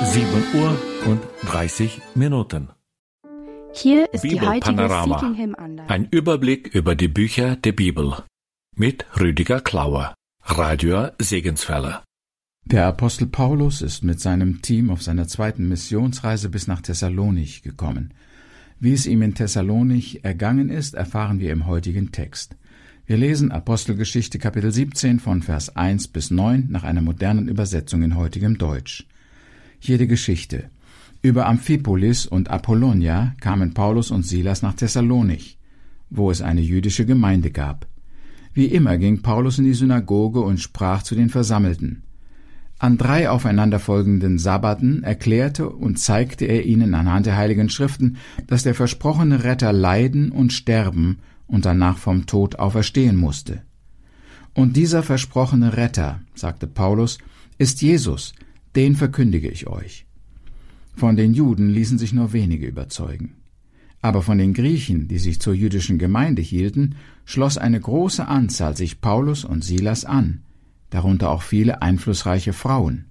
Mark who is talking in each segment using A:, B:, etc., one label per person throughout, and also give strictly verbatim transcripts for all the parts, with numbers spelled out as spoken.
A: sieben Uhr und dreißig Minuten.
B: Hier ist die heutige
A: Bibelpanorama.
B: Seeking-Hymn-Andacht.
A: Ein Überblick über die Bücher der Bibel mit Rüdiger Klauer, Radio Segenswelle.
C: Der Apostel Paulus ist mit seinem Team auf seiner zweiten Missionsreise bis nach Thessalonich gekommen. Wie es ihm in Thessalonich ergangen ist, erfahren wir im heutigen Text. Wir lesen Apostelgeschichte Kapitel siebzehn von Vers eins bis neun nach einer modernen Übersetzung in heutigem Deutsch. Hier die Geschichte. Über Amphipolis und Apollonia kamen Paulus und Silas nach Thessalonich, wo es eine jüdische Gemeinde gab. Wie immer ging Paulus in die Synagoge und sprach zu den Versammelten. An drei aufeinanderfolgenden Sabbaten erklärte und zeigte er ihnen anhand der Heiligen Schriften, dass der versprochene Retter leiden und sterben und danach vom Tod auferstehen musste. Und dieser versprochene Retter, sagte Paulus, ist Jesus, den verkündige ich euch. Von den Juden ließen sich nur wenige überzeugen. Aber von den Griechen, die sich zur jüdischen Gemeinde hielten, schloss eine große Anzahl sich Paulus und Silas an, darunter auch viele einflussreiche Frauen.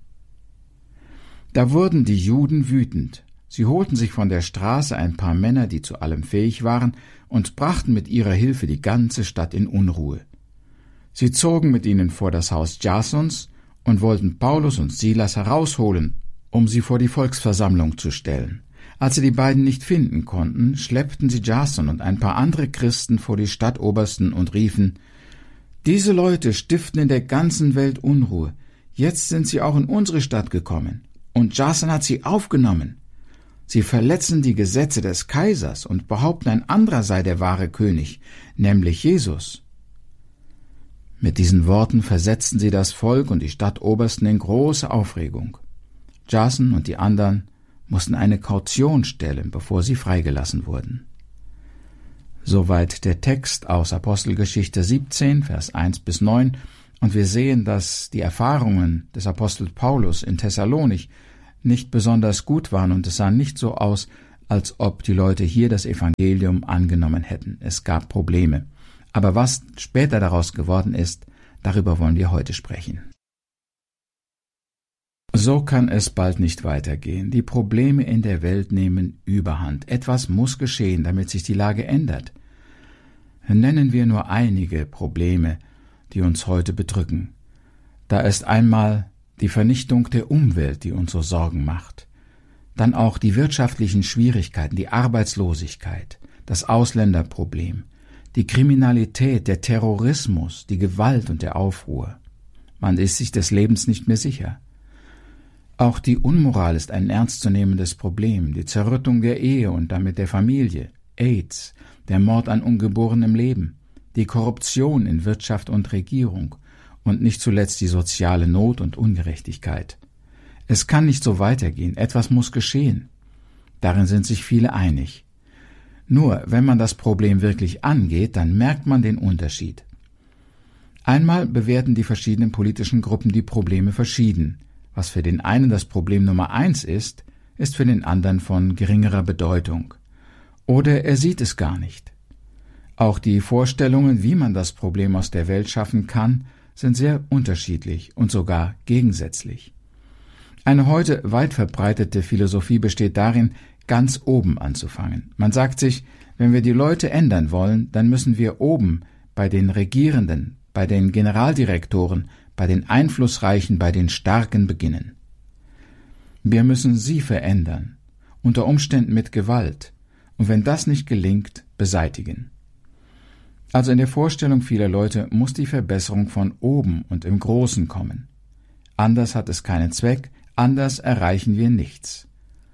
C: Da wurden die Juden wütend. Sie holten sich von der Straße ein paar Männer, die zu allem fähig waren, und brachten mit ihrer Hilfe die ganze Stadt in Unruhe. Sie zogen mit ihnen vor das Haus Jasons und wollten Paulus und Silas herausholen, um sie vor die Volksversammlung zu stellen. Als sie die beiden nicht finden konnten, schleppten sie Jason und ein paar andere Christen vor die Stadtobersten und riefen: »Diese Leute stiften in der ganzen Welt Unruhe. Jetzt sind sie auch in unsere Stadt gekommen. Und Jason hat sie aufgenommen. Sie verletzen die Gesetze des Kaisers und behaupten, ein anderer sei der wahre König, nämlich Jesus.« Mit diesen Worten versetzten sie das Volk und die Stadtobersten in große Aufregung. Jason und die anderen mussten eine Kaution stellen, bevor sie freigelassen wurden. Soweit der Text aus Apostelgeschichte siebzehn, Vers eins bis neun, und wir sehen, dass die Erfahrungen des Apostels Paulus in Thessalonich nicht besonders gut waren, und es sah nicht so aus, als ob die Leute hier das Evangelium angenommen hätten. Es gab Probleme. Aber was später daraus geworden ist, darüber wollen wir heute sprechen. So kann es bald nicht weitergehen. Die Probleme in der Welt nehmen Überhand. Etwas muss geschehen, damit sich die Lage ändert. Nennen wir nur einige Probleme, die uns heute bedrücken. Da ist einmal die Vernichtung der Umwelt, die uns so Sorgen macht. Dann auch die wirtschaftlichen Schwierigkeiten, die Arbeitslosigkeit, das Ausländerproblem, die Kriminalität, der Terrorismus, die Gewalt und der Aufruhr. Man ist sich des Lebens nicht mehr sicher. Auch die Unmoral ist ein ernstzunehmendes Problem, die Zerrüttung der Ehe und damit der Familie, AIDS, der Mord an ungeborenem Leben, die Korruption in Wirtschaft und Regierung und nicht zuletzt die soziale Not und Ungerechtigkeit. Es kann nicht so weitergehen, etwas muss geschehen. Darin sind sich viele einig. Nur, wenn man das Problem wirklich angeht, dann merkt man den Unterschied. Einmal bewerten die verschiedenen politischen Gruppen die Probleme verschieden. Was für den einen das Problem Nummer eins ist, ist für den anderen von geringerer Bedeutung. Oder er sieht es gar nicht. Auch die Vorstellungen, wie man das Problem aus der Welt schaffen kann, sind sehr unterschiedlich und sogar gegensätzlich. Eine heute weit verbreitete Philosophie besteht darin, ganz oben anzufangen. Man sagt sich, wenn wir die Leute ändern wollen, dann müssen wir oben bei den Regierenden, bei den Generaldirektoren, bei den Einflussreichen, bei den Starken beginnen. Wir müssen sie verändern, unter Umständen mit Gewalt, und wenn das nicht gelingt, beseitigen. Also in der Vorstellung vieler Leute muss die Verbesserung von oben und im Großen kommen. Anders hat es keinen Zweck, anders erreichen wir nichts.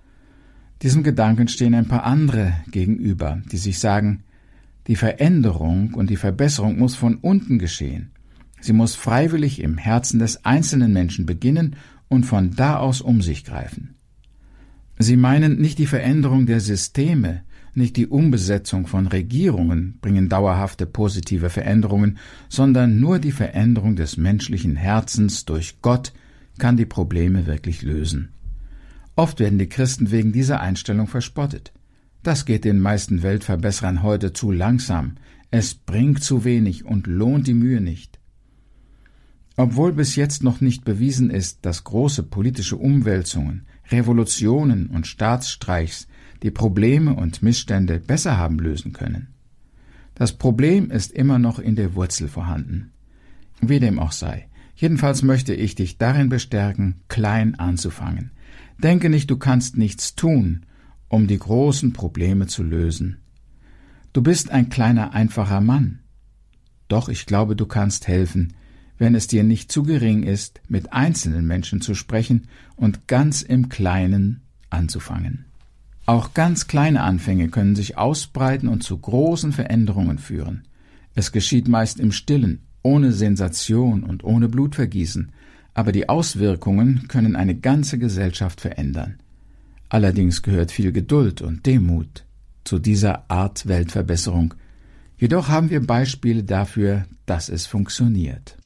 C: Diesem Gedanken stehen ein paar andere gegenüber, die sich sagen, die Veränderung und die Verbesserung muss von unten geschehen. Sie muss freiwillig im Herzen des einzelnen Menschen beginnen und von da aus um sich greifen. Sie meinen, nicht die Veränderung der Systeme, nicht die Umbesetzung von Regierungen bringen dauerhafte positive Veränderungen, sondern nur die Veränderung des menschlichen Herzens durch Gott kann die Probleme wirklich lösen. Oft werden die Christen wegen dieser Einstellung verspottet. Das geht den meisten Weltverbesserern heute zu langsam. Es bringt zu wenig und lohnt die Mühe nicht. Obwohl bis jetzt noch nicht bewiesen ist, dass große politische Umwälzungen, Revolutionen und Staatsstreichs die Probleme und Missstände besser haben lösen können. Das Problem ist immer noch in der Wurzel vorhanden. Wie dem auch sei, jedenfalls möchte ich dich darin bestärken, klein anzufangen. Denke nicht, du kannst nichts tun, um die großen Probleme zu lösen. Du bist ein kleiner, einfacher Mann. Doch ich glaube, du kannst helfen, wenn es dir nicht zu gering ist, mit einzelnen Menschen zu sprechen und ganz im Kleinen anzufangen. Auch ganz kleine Anfänge können sich ausbreiten und zu großen Veränderungen führen. Es geschieht meist im Stillen, ohne Sensation und ohne Blutvergießen, aber die Auswirkungen können eine ganze Gesellschaft verändern. Allerdings gehört viel Geduld und Demut zu dieser Art Weltverbesserung. Jedoch haben wir Beispiele dafür, dass es funktioniert.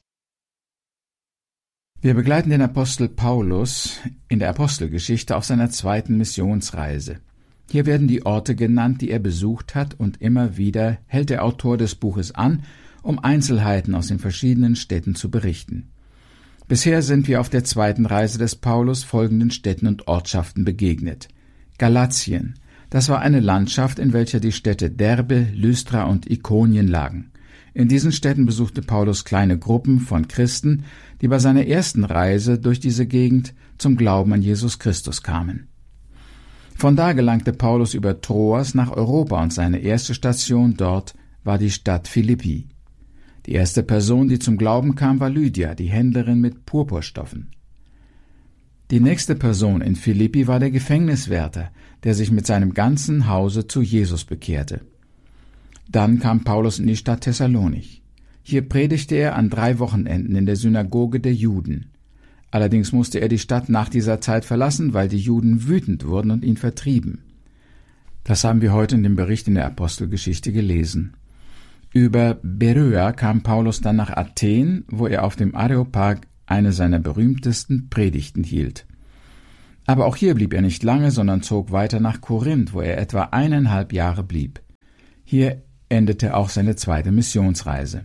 C: Wir begleiten den Apostel Paulus in der Apostelgeschichte auf seiner zweiten Missionsreise. Hier werden die Orte genannt, die er besucht hat, und immer wieder hält der Autor des Buches an, um Einzelheiten aus den verschiedenen Städten zu berichten. Bisher sind wir auf der zweiten Reise des Paulus folgenden Städten und Ortschaften begegnet. Galatien, das war eine Landschaft, in welcher die Städte Derbe, Lystra und Ikonien lagen. In diesen Städten besuchte Paulus kleine Gruppen von Christen, die bei seiner ersten Reise durch diese Gegend zum Glauben an Jesus Christus kamen. Von da gelangte Paulus über Troas nach Europa und seine erste Station dort war die Stadt Philippi. Die erste Person, die zum Glauben kam, war Lydia, die Händlerin mit Purpurstoffen. Die nächste Person in Philippi war der Gefängniswärter, der sich mit seinem ganzen Hause zu Jesus bekehrte. Dann kam Paulus in die Stadt Thessalonich. Hier predigte er an drei Wochenenden in der Synagoge der Juden. Allerdings musste er die Stadt nach dieser Zeit verlassen, weil die Juden wütend wurden und ihn vertrieben. Das haben wir heute in dem Bericht in der Apostelgeschichte gelesen. Über Beröa kam Paulus dann nach Athen, wo er auf dem Areopag eine seiner berühmtesten Predigten hielt. Aber auch hier blieb er nicht lange, sondern zog weiter nach Korinth, wo er etwa eineinhalb Jahre blieb. Hier endete auch seine zweite Missionsreise.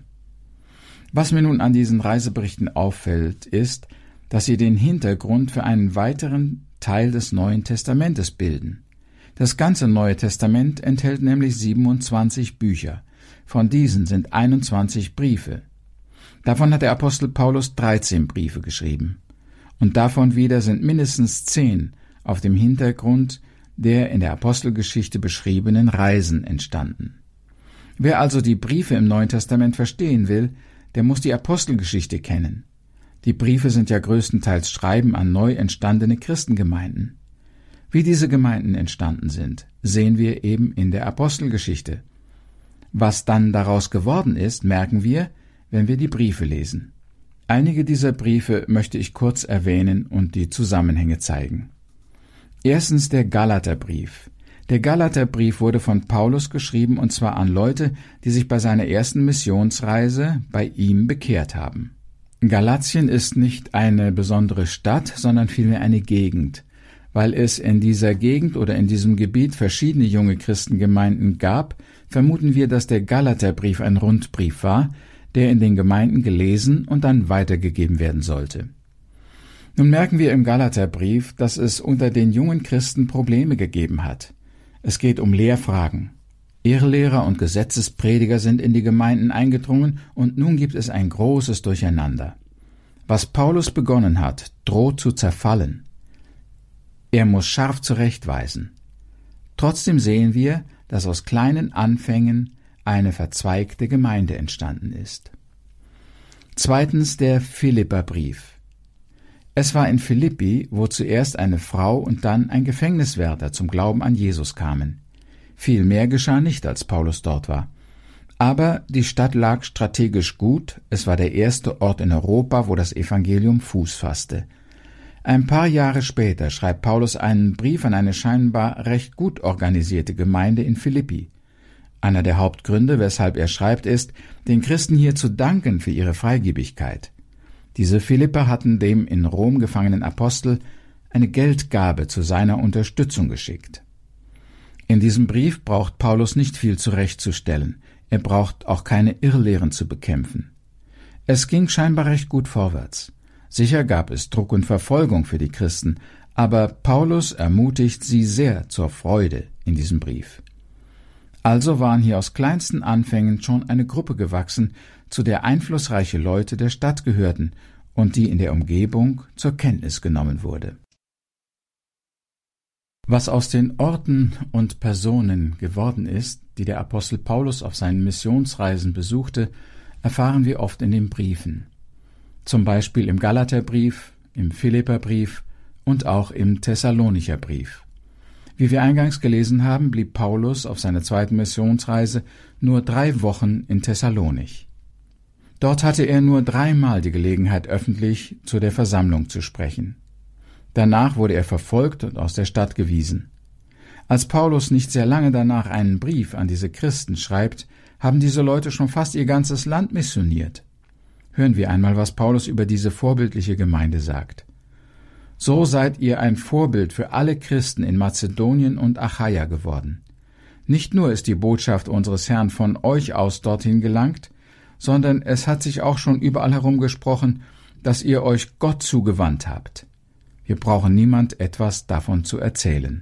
C: Was mir nun an diesen Reiseberichten auffällt, ist, dass sie den Hintergrund für einen weiteren Teil des Neuen Testamentes bilden. Das ganze Neue Testament enthält nämlich siebenundzwanzig Bücher. Von diesen sind einundzwanzig Briefe. Davon hat der Apostel Paulus dreizehn Briefe geschrieben. Und davon wieder sind mindestens zehn auf dem Hintergrund der in der Apostelgeschichte beschriebenen Reisen entstanden. Wer also die Briefe im Neuen Testament verstehen will, der muss die Apostelgeschichte kennen. Die Briefe sind ja größtenteils Schreiben an neu entstandene Christengemeinden. Wie diese Gemeinden entstanden sind, sehen wir eben in der Apostelgeschichte. Was dann daraus geworden ist, merken wir, wenn wir die Briefe lesen. Einige dieser Briefe möchte ich kurz erwähnen und die Zusammenhänge zeigen. Erstens der Galaterbrief. Der Galaterbrief wurde von Paulus geschrieben, und zwar an Leute, die sich bei seiner ersten Missionsreise bei ihm bekehrt haben. Galatien ist nicht eine besondere Stadt, sondern vielmehr eine Gegend. Weil es in dieser Gegend oder in diesem Gebiet verschiedene junge Christengemeinden gab, vermuten wir, dass der Galaterbrief ein Rundbrief war, der in den Gemeinden gelesen und dann weitergegeben werden sollte. Nun merken wir im Galaterbrief, dass es unter den jungen Christen Probleme gegeben hat. Es geht um Lehrfragen. Irrlehrer und Gesetzesprediger sind in die Gemeinden eingedrungen und nun gibt es ein großes Durcheinander. Was Paulus begonnen hat, droht zu zerfallen. Er muss scharf zurechtweisen. Trotzdem sehen wir, dass aus kleinen Anfängen eine verzweigte Gemeinde entstanden ist. Zweitens der Philipperbrief. Es war in Philippi, wo zuerst eine Frau und dann ein Gefängniswärter zum Glauben an Jesus kamen. Viel mehr geschah nicht, als Paulus dort war. Aber die Stadt lag strategisch gut, es war der erste Ort in Europa, wo das Evangelium Fuß fasste. Ein paar Jahre später schreibt Paulus einen Brief an eine scheinbar recht gut organisierte Gemeinde in Philippi. Einer der Hauptgründe, weshalb er schreibt, ist, den Christen hier zu danken für ihre Freigebigkeit. Diese Philipper hatten dem in Rom gefangenen Apostel eine Geldgabe zu seiner Unterstützung geschickt. In diesem Brief braucht Paulus nicht viel zurechtzustellen, er braucht auch keine Irrlehren zu bekämpfen. Es ging scheinbar recht gut vorwärts. Sicher gab es Druck und Verfolgung für die Christen, Aber Paulus ermutigt sie sehr zur Freude in diesem Brief. Also waren hier aus kleinsten Anfängen schon eine Gruppe gewachsen, zu der einflussreiche Leute der Stadt gehörten und die in der Umgebung zur Kenntnis genommen wurde. Was aus den Orten und Personen geworden ist, die der Apostel Paulus auf seinen Missionsreisen besuchte, erfahren wir oft in den Briefen. Zum Beispiel im Galaterbrief, im Philipperbrief und auch im Thessalonicher Brief. Wie wir eingangs gelesen haben, blieb Paulus auf seiner zweiten Missionsreise nur drei Wochen in Thessalonich. Dort hatte er nur dreimal die Gelegenheit, öffentlich zu der Versammlung zu sprechen. Danach wurde er verfolgt und aus der Stadt gewiesen. Als Paulus nicht sehr lange danach einen Brief an diese Christen schreibt, haben diese Leute schon fast ihr ganzes Land missioniert. Hören wir einmal, was Paulus über diese vorbildliche Gemeinde sagt. So seid ihr ein Vorbild für alle Christen in Mazedonien und Achaia geworden. Nicht nur ist die Botschaft unseres Herrn von euch aus dorthin gelangt, sondern es hat sich auch schon überall herumgesprochen, dass ihr euch Gott zugewandt habt. Wir brauchen niemand etwas davon zu erzählen.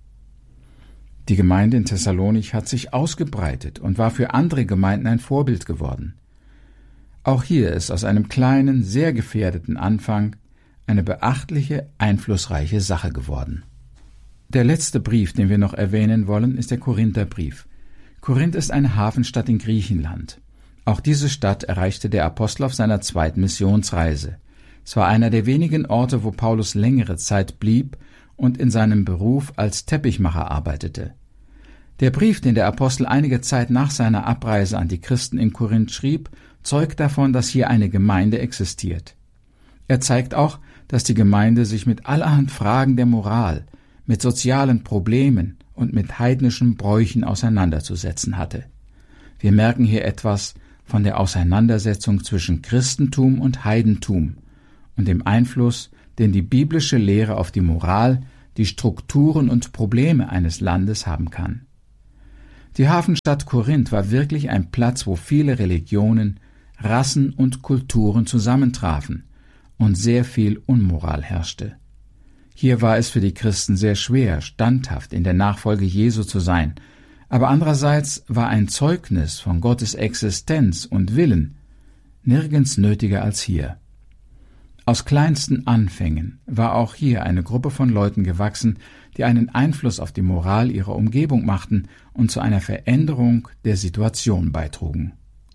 C: Die Gemeinde in Thessalonich hat sich ausgebreitet und war für andere Gemeinden ein Vorbild geworden. Auch hier ist aus einem kleinen, sehr gefährdeten Anfang eine beachtliche, einflussreiche Sache geworden. Der letzte Brief, den wir noch erwähnen wollen, ist der Korintherbrief. Korinth ist eine Hafenstadt in Griechenland. Auch diese Stadt erreichte der Apostel auf seiner zweiten Missionsreise. Es war einer der wenigen Orte, wo Paulus längere Zeit blieb und in seinem Beruf als Teppichmacher arbeitete. Der Brief, den der Apostel einige Zeit nach seiner Abreise an die Christen in Korinth schrieb, zeugt davon, dass hier eine Gemeinde existiert. Er zeigt auch, dass die Gemeinde sich mit allerhand Fragen der Moral, mit sozialen Problemen und mit heidnischen Bräuchen auseinanderzusetzen hatte. Wir merken hier etwas von der Auseinandersetzung zwischen Christentum und Heidentum und dem Einfluss, den die biblische Lehre auf die Moral, die Strukturen und Probleme eines Landes haben kann. Die Hafenstadt Korinth war wirklich ein Platz, wo viele Religionen, Rassen und Kulturen zusammentrafen und sehr viel Unmoral herrschte. Hier war es für die Christen sehr schwer, standhaft in der Nachfolge Jesu zu sein, aber andererseits war ein Zeugnis von Gottes Existenz und Willen nirgends nötiger als hier. Aus kleinsten Anfängen war auch hier eine Gruppe von Leuten gewachsen, die einen Einfluss auf die Moral ihrer Umgebung machten und zu einer Veränderung der Situation beitrugen.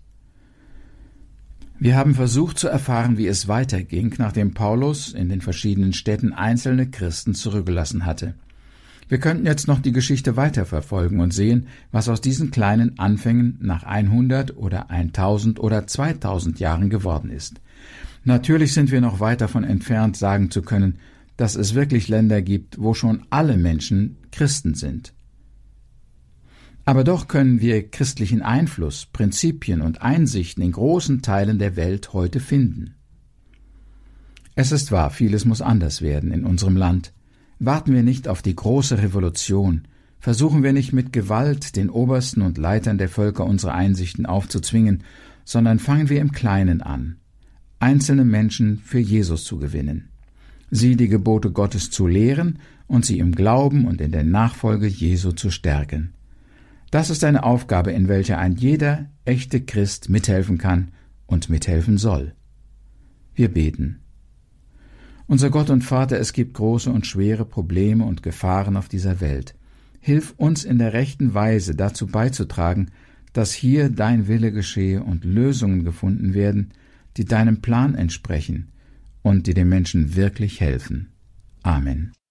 C: Wir haben versucht zu erfahren, wie es weiterging, nachdem Paulus in den verschiedenen Städten einzelne Christen zurückgelassen hatte. Wir könnten jetzt noch die Geschichte weiterverfolgen und sehen, was aus diesen kleinen Anfängen nach hundert oder tausend oder zweitausend Jahren geworden ist. Natürlich sind wir noch weit davon entfernt, sagen zu können, dass es wirklich Länder gibt, wo schon alle Menschen Christen sind. Aber doch können wir christlichen Einfluss, Prinzipien und Einsichten in großen Teilen der Welt heute finden. Es ist wahr, vieles muss anders werden in unserem Land. Warten wir nicht auf die große Revolution, versuchen wir nicht mit Gewalt den Obersten und Leitern der Völker unsere Einsichten aufzuzwingen, sondern fangen wir im Kleinen an, einzelne Menschen für Jesus zu gewinnen, sie die Gebote Gottes zu lehren und sie im Glauben und in der Nachfolge Jesu zu stärken. Das ist eine Aufgabe, in welcher ein jeder echte Christ mithelfen kann und mithelfen soll. Wir beten. Unser Gott und Vater, es gibt große und schwere Probleme und Gefahren auf dieser Welt. Hilf uns in der rechten Weise dazu beizutragen, dass hier dein Wille geschehe und Lösungen gefunden werden, die deinem Plan entsprechen und die den Menschen wirklich helfen. Amen.